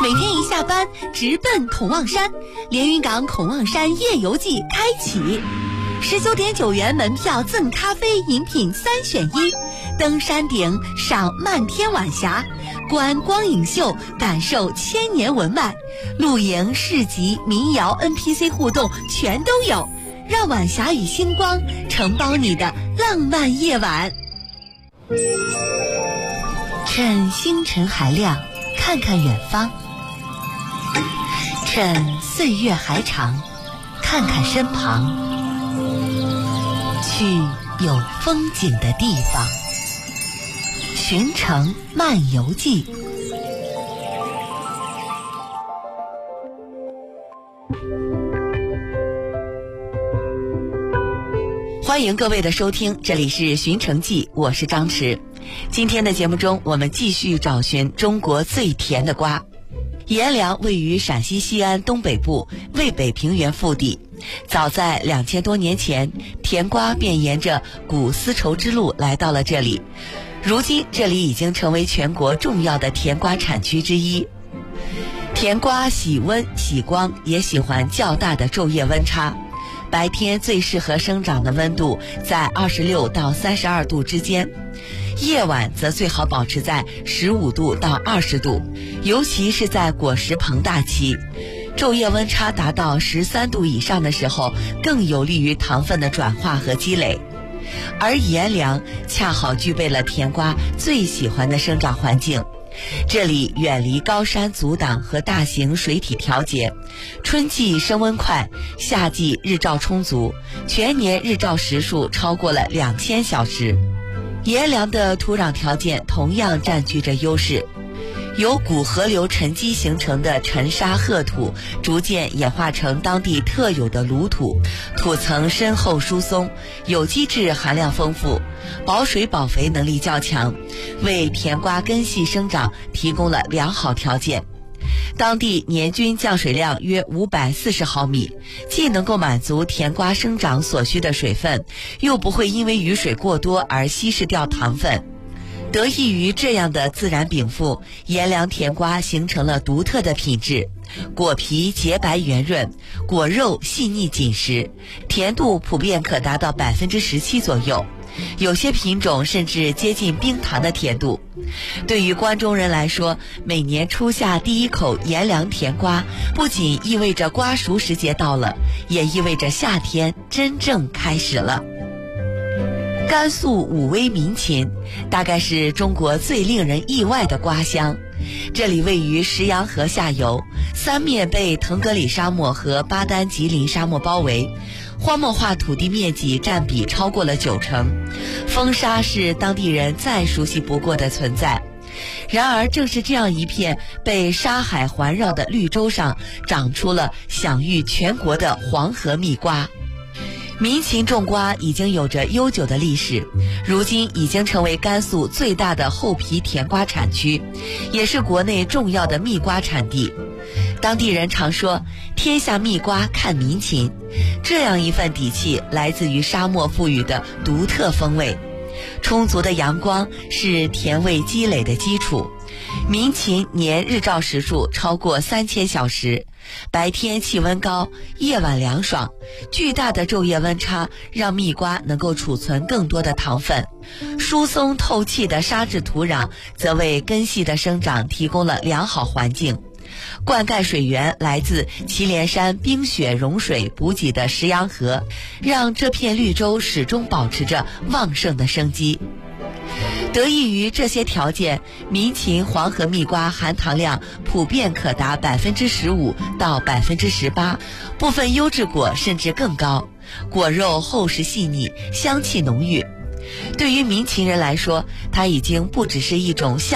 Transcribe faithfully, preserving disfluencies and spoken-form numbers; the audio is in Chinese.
每天一下班直奔孔望山，连云港孔望山夜游记开启，十九点九元门票赠咖啡饮品三选一，登山顶赏漫天晚霞，观光影秀感受千年文脉，露营市集民谣 N P C 互动全都有，让晚霞与星光承包你的浪漫夜晚。趁星辰还亮，看看远方；趁岁月还长，看看身旁。去有风景的地方，寻城漫游记。欢迎各位的收听，这里是寻城记，我是张弛。今天的节目中，我们继续找寻中国最甜的瓜。阎良位于陕西西安东北部渭北平原腹地，早在两千多年前，甜瓜便沿着古丝绸之路来到了这里。如今，这里已经成为全国重要的甜瓜产区之一。甜瓜喜温喜光，也喜欢较大的昼夜温差。白天最适合生长的温度在二十六到三十二度之间，夜晚则最好保持在十五度到二十度，尤其是在果实膨大期，昼夜温差达到十三度以上的时候，更有利于糖分的转化和积累。而阎良恰好具备了甜瓜最喜欢的生长环境，这里远离高山阻挡和大型水体调节，春季升温快，夏季日照充足，全年日照时数超过了两千小时。阎良的土壤条件同样占据着优势，由古河流沉积形成的沉沙褐土逐渐演化成当地特有的卤土，土层深厚疏松，有机质含量丰富，保水保肥能力较强，为甜瓜根系生长提供了良好条件。当地年均降水量约五百四十毫米，既能够满足甜瓜生长所需的水分，又不会因为雨水过多而稀释掉糖分。得益于这样的自然禀赋，阎良甜瓜形成了独特的品质，果皮洁白圆润，果肉细腻紧实，甜度普遍可达到百分之十七左右，有些品种甚至接近冰糖的甜度。对于关中人来说，每年初夏第一口阎良甜瓜，不仅意味着瓜熟时节到了，也意味着夏天真正开始了。甘肃武威民勤大概是中国最令人意外的瓜乡，这里位于石洋河下游，三面被腾格里沙漠和巴丹吉林沙漠包围，荒漠化土地面积占比超过了九成，风沙是当地人再熟悉不过的存在。然而正是这样一片被沙海环绕的绿洲上，长出了享誉全国的黄河蜜瓜。民勤种瓜已经有着悠久的历史，如今已经成为甘肃最大的厚皮甜瓜产区，也是国内重要的蜜瓜产地。当地人常说天下蜜瓜看民勤，这样一份底气来自于沙漠赋予的独特风味。充足的阳光是甜味积累的基础，民勤年日照时数超过三千小时，白天气温高，夜晚凉爽，巨大的昼夜温差让蜜瓜能够储存更多的糖分，疏松透气的沙质土壤则为根系的生长提供了良好环境。灌溉水源来自祁连山冰雪融水补给的石洋河，让这片绿洲始终保持着旺盛的生机。得益于这些条件，民勤黄河蜜瓜含糖量普遍可达百分之十五到百分之十八，部分优质果甚至更高，果肉厚实细腻，香气浓郁。对于民勤人来说，它已经不只是一种